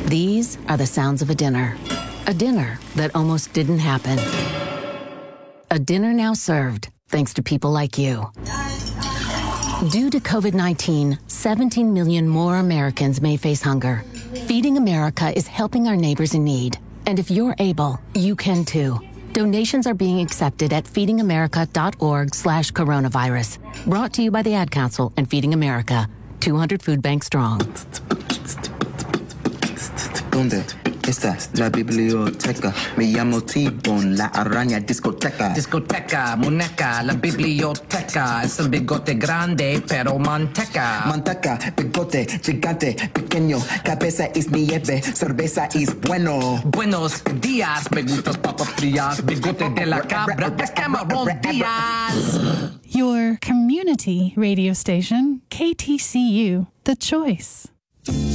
These are the sounds of a dinner. A dinner that almost didn't happen. A dinner now served, thanks to people like you. Due to COVID-19, 17 million more Americans may face hunger. Feeding America is helping our neighbors in need. And if you're able, you can too. Donations are being accepted at feedingamerica.org/coronavirus. Brought to you by the Ad Council and Feeding America. 200 food banks strong. ¿Dónde está la biblioteca? Me llamo T-Bone, la araña discoteca. Discoteca, muñeca, la biblioteca. Es el bigote grande, pero manteca. Manteca, bigote, gigante, pequeño. Cabeza es nieve, cerveza es bueno. Buenos días, me gustas papas frías. Bigote de la cabra, es Cameron Díaz. Your community radio station, KTCU, The Choice.